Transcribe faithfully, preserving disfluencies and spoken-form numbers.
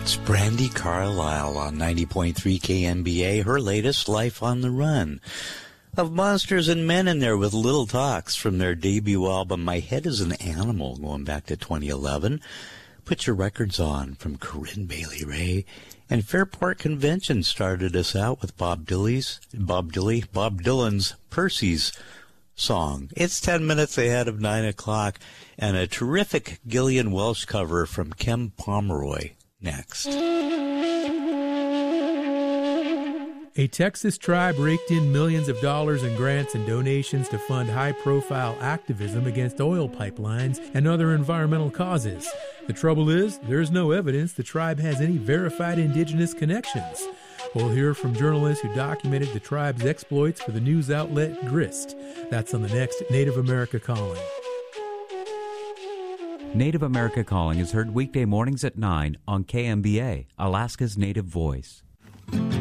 It's Brandi Carlile on ninety point three K M B A, her latest Life on the Run. Of Monsters and Men in there with Little Talks from their debut album, My Head is an Animal, going back to twenty eleven. Put Your Records On from Corinne Bailey Rae. And Fairport Convention started us out with Bob Dylan's, Bob Dylan, Bob Dylan's Percy's song. It's ten minutes ahead of nine o'clock, and a terrific Gillian Welch cover from Kem Pomeroy next. A Texas tribe raked in millions of dollars in grants and donations to fund high-profile activism against oil pipelines and other environmental causes. The trouble is, there's no evidence the tribe has any verified indigenous connections. We'll hear from journalists who documented the tribe's exploits for the news outlet Grist. That's on the next Native America Calling. Native America Calling is heard weekday mornings at nine on K M B A, Alaska's Native Voice.